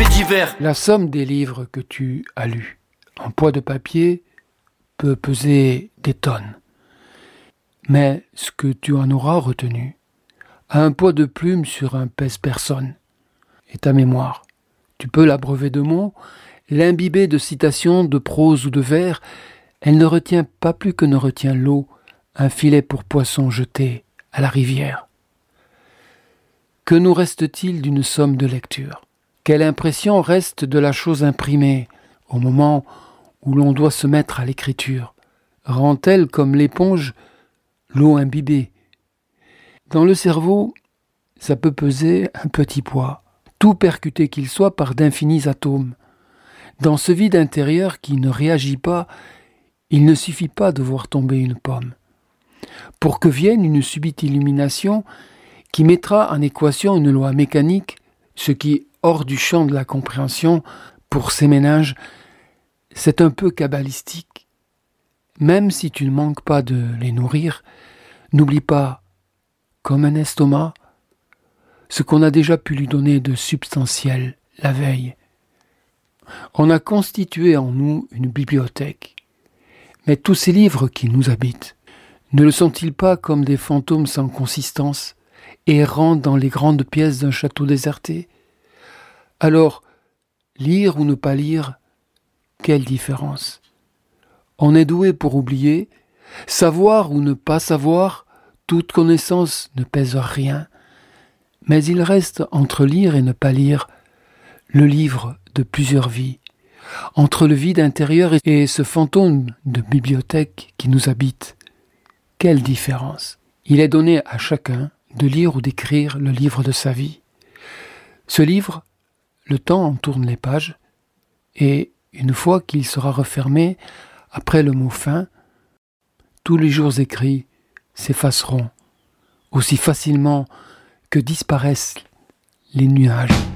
faits divers. La somme des livres que tu as lus en poids de papier peut peser des tonnes. Mais ce que tu en auras retenu a un poids de plume sur un pèse-personne. Et ta mémoire, tu peux l'abreuver de mots, l'imbiber de citations, de prose ou de vers. Elle ne retient pas plus que ne retient l'eau, un filet pour poisson jeté à la rivière. Que nous reste-t-il d'une somme de lecture ? Quelle impression reste de la chose imprimée au moment où l'on doit se mettre à l'écriture ? Rend-elle comme l'éponge l'eau imbibée ? Dans le cerveau, ça peut peser un petit poids, tout percuté qu'il soit par d'infinis atomes. Dans ce vide intérieur qui ne réagit pas, il ne suffit pas de voir tomber une pomme. Pour que vienne une subite illumination qui mettra en équation une loi mécanique, ce qui, hors du champ de la compréhension, pour ces ménages, c'est un peu kabbalistique. Même si tu ne manques pas de les nourrir, n'oublie pas, comme un estomac, ce qu'on a déjà pu lui donner de substantiel la veille. On a constitué en nous une bibliothèque, mais tous ces livres qui nous habitent, ne le sont-ils pas comme des fantômes sans consistance, errant dans les grandes pièces d'un château déserté ? Alors, lire ou ne pas lire, quelle différence ? On est doué pour oublier, savoir ou ne pas savoir, toute connaissance ne pèse rien. Mais il reste entre lire et ne pas lire le livre de plusieurs vies, entre le vide intérieur et ce fantôme de bibliothèque qui nous habite. Quelle différence ! Il est donné à chacun de lire ou d'écrire le livre de sa vie. Ce livre, le temps en tourne les pages, et une fois qu'il sera refermé, après le mot fin, tous les jours écrits s'effaceront aussi facilement que disparaissent les nuages.